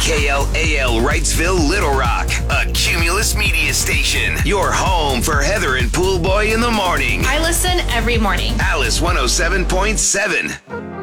KLAL Wrightsville, Little Rock, a Cumulus media station. Your home for Heather and Poolboy in the morning. I listen every morning. Alice 107.7.